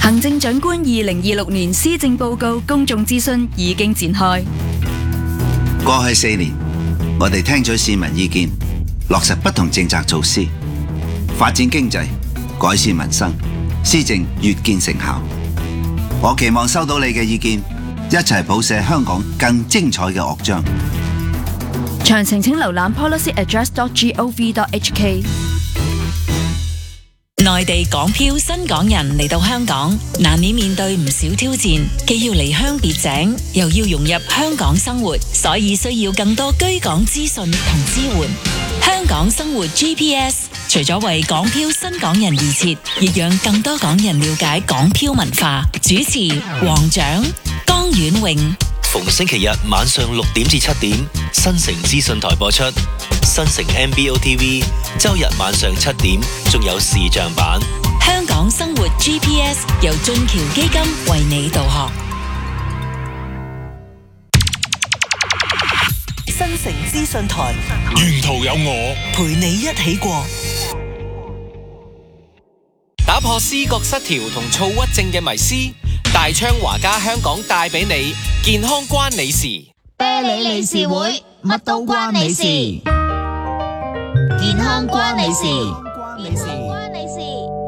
行政長官2026年施政報告公眾諮詢已經展開。 過去4年，我哋聽取市民意見，落實不同政策措施，發展經濟，改善民生，施政越見成效。我期望收到你嘅意見，一齊譜寫香港更精彩嘅樂章。 詳情請瀏覽 policyaddress.gov.hk。 內地港漂新港人嚟到香港，難免面對唔少挑戰，既要離鄉別井，又要融入香港生活，所以需要更多居港資訊同支援。香港生活 GPS 除咗為港漂新港人而設，亦讓更多港人了解港漂文化。主持黃獎、江婉穎。 逢星期日晚上6點至7點，新城資訊台播出；新城 MBO TV 周日晚上7點，仲有視像版。 香港生活 GPS 由俊橋基金為你導航。 新城資訊台， 沿途有我陪你一起過。 打破思覺失調同躁鬱症嘅迷思，大昌華家香港帶俾你健康關你事。 啤梨理事會，乜都關你事，健康關你事，健康關你事。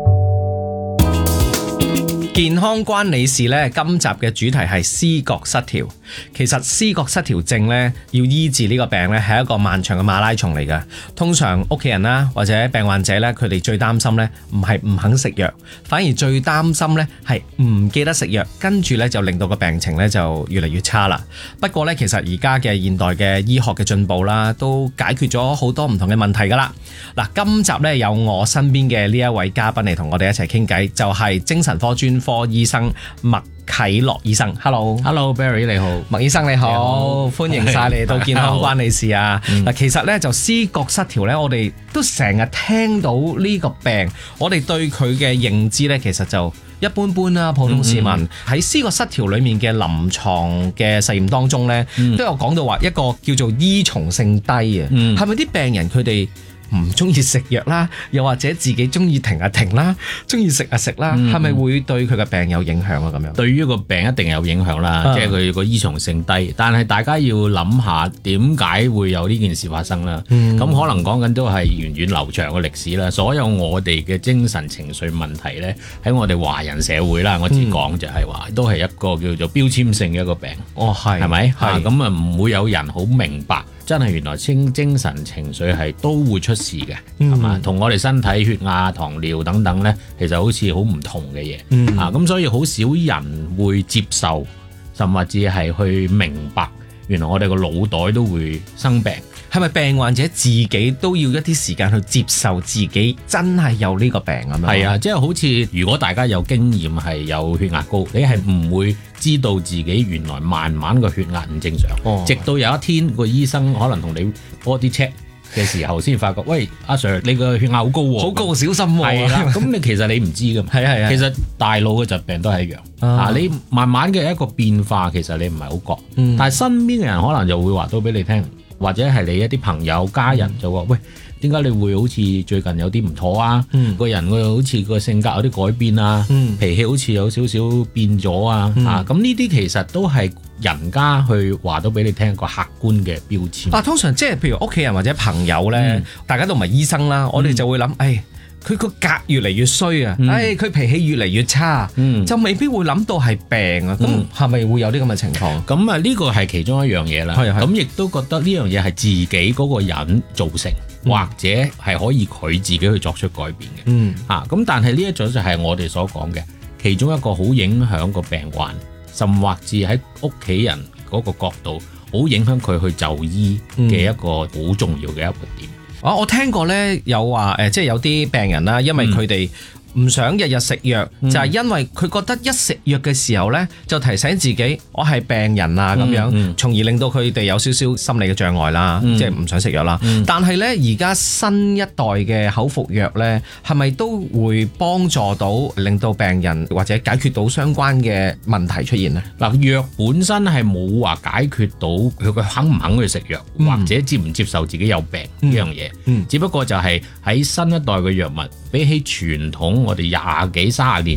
健康關你事呢，今集嘅主題係思覺失調。其實思覺失調症呢，要醫治呢個病呢，係一個漫長嘅馬拉松嚟㗎。通常屋企人啦，或者病患者呢，佢哋最擔心呢，唔係唔肯食藥，反而最擔心呢，係唔記得食藥，跟住呢，就令到個病情呢，就越嚟越差啦。不過呢，其實而家嘅現代嘅醫學嘅進步啦，都解決咗好多唔同嘅問題㗎啦。嗱，今集呢，有我身邊嘅呢一位嘉賓嚟同我哋一齊傾偈，就係精神科專科醫生麥啟樂醫生。 Hello Barry 你好。 麥醫生你好，歡迎晒嚟到健康關你事啊。嗱，其實呢，就思覺失調呢，我哋都成日聽到呢個病，我哋對佢嘅認知呢，其實就一般般啦。普通市民喺思覺失調裏面嘅臨床嘅實驗當中呢，都有講到話一個叫做依從性低啊。係咪啲病人佢哋唔中意食藥啦，又或者自己中意停啊停啦，中意食啊食啦，係咪會對佢嘅病有影響啊？咁樣對於個病一定有影響啦，即係佢個依從性低。但係大家要諗下點解會有呢件事發生啦？咁可能講緊都係源遠流長嘅歷史啦。所有我哋嘅精神情緒問題呢，喺我哋華人社會啦，我只講就係話都係一個叫做標籤性嘅一個病。係咪？咁啊唔會有人好明白。真係原來精神情緒係都會出事嘅，係嘛？同我哋身體血壓、糖尿等等呢，其實好似好唔同嘅嘢。咁所以好少人會接受，甚至係去明白，原來我哋個腦袋都會生病。 係咪病患者自己都要一啲時間去接受自己真係有呢個病咁樣？ 係啊，即係好似如果大家有經驗係有血壓高，你係唔會知道自己原來慢慢個血壓唔正常，直到有一天個醫生可能同你 body check 嘅時候先發覺，喂，阿 Sir 你個血壓好高喎， 好高，小心喎。 係啦，咁你其實你唔知㗎嘛。係，其實大腦嘅疾病都係一樣。你慢慢嘅一個變化，其實你唔係好覺，但係身邊嘅人可能就會話到俾你聽。或者係你一啲朋友家人就話，喂，點解你會好似最近有啲唔妥啊？個人好似個性格有啲改變啊，脾氣好似有少少變咗啊。咁呢啲其實都係人家去話到俾你聽個客觀嘅標籤。 通常即係譬如屋企人或者朋友呢，大家都唔係醫生啦，我哋就會諗，佢個格越嚟越衰啊！佢脾氣越嚟越差，就未必會諗到係病啊！咁係咪會有啲咁嘅情況？ 咁啊，呢個係其中一樣嘢啦。咁亦都覺得呢樣嘢係自己嗰個人造成，或者係可以佢自己去作出改變嘅。咁但係呢一種就係我哋所講嘅其中一個好影響個病患，甚或至喺屋企人嗰個角度，好影響佢去就醫嘅一個好重要嘅一個點。 我聽過呢，有話即係有啲病人啦，因為佢哋唔想日日食藥，就係因為佢覺得一食藥嘅時候呢，就提醒自己我係病人啊咁樣，從而令到佢哋有少少心理嘅障礙啦，即係唔想食藥啦。但係呢，而家新一代嘅口服藥呢，係咪都會幫助到令到病人或者解決到相關嘅問題出現呢？ 嗱，藥本身係冇話解決到佢肯唔肯去食藥，或者接唔接受自己有病呢樣嘢。只不過就係喺新一代嘅藥物比起傳統我哋20幾30年前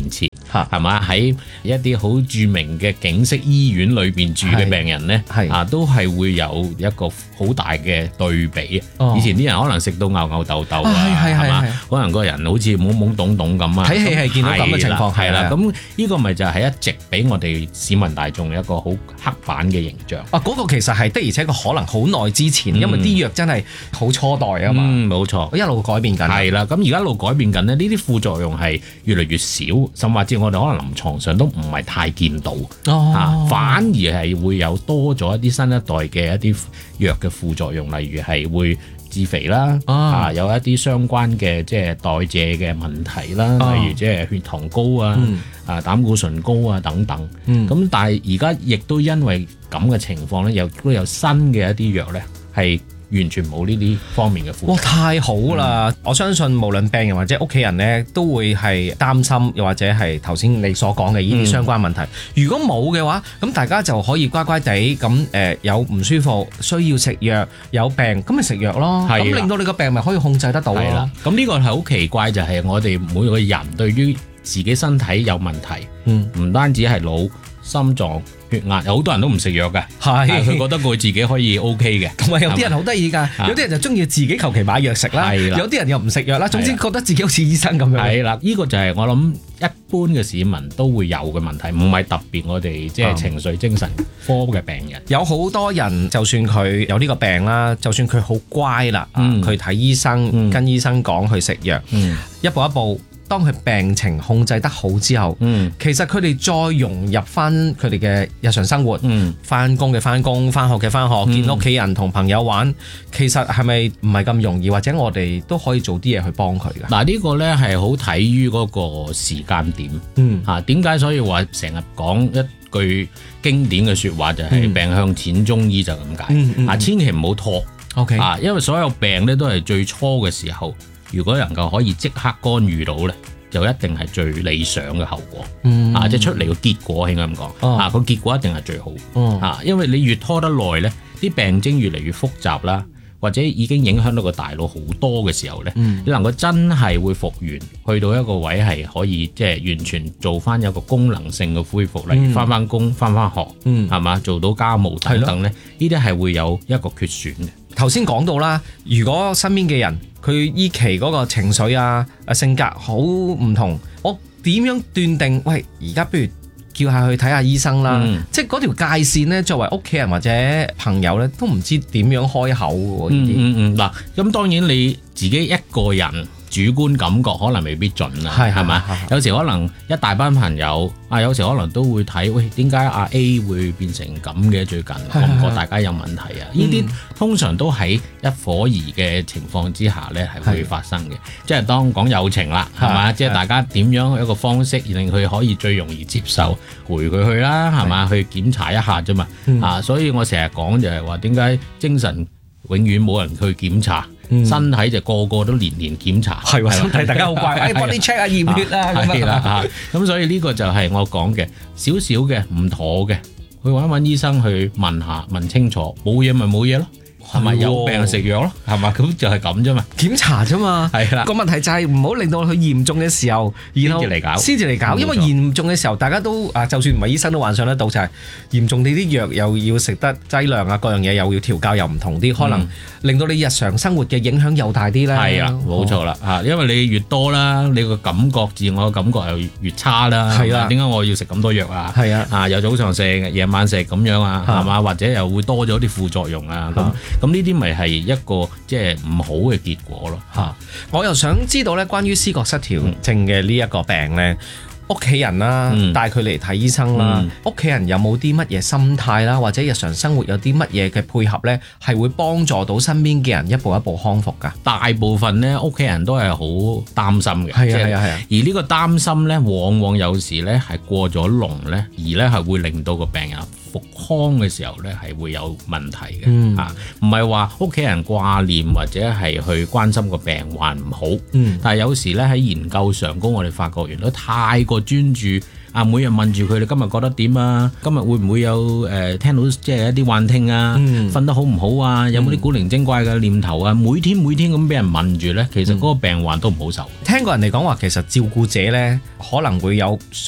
係嘛？喺一啲好著名嘅景色醫院裏邊住嘅病人咧，都係會有一個好大嘅對比。以前啲人可能食到吽吽豆豆啊，係嘛？可能個人好似懵懵懂懂咁啊。 睇戲係見到咁嘅情況， 係啦。咁呢個咪就係一直俾我哋市民大眾一個好刻板嘅形象。 嗰個其實係的，而且確可能好耐之前，因為啲藥真係好初代啊嘛。 冇錯， 一路改變緊。 係啦，咁而家一路改變緊咧，呢啲副作用係越嚟越少，甚至我哋可能臨床上都唔係太見到，反而係會有多咗一啲新一代嘅一啲藥嘅副作用，例如係會致肥啦，有一啲相關嘅即係代謝嘅問題啦，例如即係血糖高啊，膽固醇高啊等等。咁但係而家亦都因為咁嘅情況咧，都有新嘅一啲藥咧係完全冇呢啲方面嘅副作用。哇，太好啦！我相信無論病人或者屋企人咧，都會係擔心，又或者係頭先你所講嘅呢啲相關問題。如果冇嘅話，咁大家就可以乖乖地咁有唔舒服需要食藥，有病咁咪食藥咯。咁令到你個病咪可以控制得到咯。咁呢個係好奇怪，就係我哋每個人對於自己身體有問題，唔單止係腦、心臟、血壓，有好多人都唔食藥嘅，佢覺得佢自己可以 OK 嘅。同埋有啲人好得意㗎，有啲人就中意自己求其買藥食啦，有啲人又唔食藥啦，總之覺得自己好似醫生咁樣。係啦，呢個就係我諗一般嘅市民都會有嘅問題，唔係特別我哋即係情緒精神科嘅病人。有好多人就算佢有呢個病啦，就算佢好乖啦，佢睇醫生，跟醫生講去食藥，一步一步。當佢病情控制得好之後，其實佢哋再融入翻佢哋嘅日常生活，翻工嘅翻工，翻學嘅翻學，見屋企人同朋友玩，其實係咪唔係咁容易？或者我哋都可以做啲嘢去幫佢㗎？嗱，呢個呢係好睇於嗰個時間點。點解所以話成日講一句經典嘅説話就係病向淺中醫就咁解。千祈唔好拖。因為所有病呢都係最初嘅時候。如果能夠可以即刻干預到咧，就一定係最理想嘅後果。即係出嚟個結果應該咁講。個結果一定係最好。因為你越拖得耐咧，啲病徵越嚟越複雜啦，或者已經影響到個大腦好多嘅時候咧，你能夠真係會復原，去到一個位係可以即係完全做翻一個功能性嘅恢復，例如翻工、翻學，係嘛，做到家務等等咧，呢啲係會有一個缺損嘅。頭先講到啦，如果身邊嘅人佢依期嗰個情緒性格好唔同，我點樣斷定？喂，而家不如叫下去睇下醫生啦。即係嗰條界線呢，作為屋企人或者朋友呢，都唔知點樣開口喎。嗱，咁當然你自己一個人主觀感覺可能未必準啦，係咪？有時可能一大班朋友有時可能都會睇，喂，點解阿 A 會變成咁嘅？最近覺唔覺大家有問題啊？呢啲通常都喺一伙兒嘅情況之下呢係會發生嘅。即係當講友情啦，係嘛？即係大家點樣一個方式令佢可以最容易接受，陪佢去啦，係嘛？去檢查一下啫嘛。所以我成日講就係話，點解精神永遠冇人去檢查？身體就個個都年年檢查，係喎，身體大家好乖，幫你 check 下驗血啦，係啦，咁所以呢個就係我講嘅少少嘅唔妥嘅，去揾醫生去問下，問清楚，冇嘢咪冇嘢咯。係咪有病食藥咯？係嘛，咁就係咁啫嘛，檢查啫嘛。係啦，個問題就係唔好令到佢嚴重嘅時候，然後先至嚟搞。因為嚴重嘅時候，大家都就算唔係醫生都幻想得到，就係嚴重你啲藥又要食得劑量啊，各樣嘢又要調教又唔同啲，可能令到你日常生活嘅影響又大啲咧。係啊，冇錯啦嚇，因為你越多啦，你個感覺自我嘅感覺又越差啦。係啦，點解我要食咁多藥啊？係啊，又早上食，夜晚食咁樣啊，係嘛？或者又會多咗啲副作用啊咁。咁呢啲咪係一個即係唔好嘅結果咯嚇。我又想知道咧，關於思覺失調症嘅呢一個病咧，屋企人啦帶佢嚟睇醫生啦，屋企人有冇啲乜嘢心態啦，或者日常生活有啲乜嘢嘅配合咧，係會幫助到身邊嘅人一步一步康復㗎？大部分咧屋企人都係好擔心嘅，係啊。而呢個擔心咧，往往有時咧係過咗龍咧，而咧係會令到個病人復康嘅時候咧係會有問題嘅嚇，唔係話屋企人掛念或者係去關心個病患唔好，但係有時咧喺研究上高，我哋發覺原來太過專注每日問住佢哋今日覺得點啊，今日會唔會有聽到即係一啲幻聽啊，瞓得好唔好啊，有冇啲古靈精怪嘅念頭啊，每天咁俾人問住咧，其實嗰個病患都唔好受。聽過人哋講話，其實照顧者咧可能會有